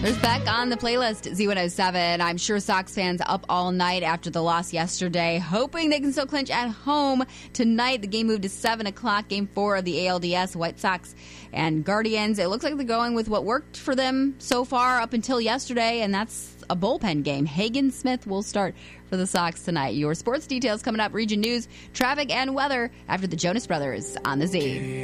There's Beck on the playlist, Z107. I'm sure Sox fans up all night after the loss yesterday, hoping they can still clinch at home tonight. The game moved to 7 o'clock, Game 4 of the ALDS, White Sox and Guardians. It looks like they're going with what worked for them so far up until yesterday, and that's a bullpen game. Hagen Smith will start for the Sox tonight. Your sports details coming up, region news, traffic, and weather after the Jonas Brothers on the Z.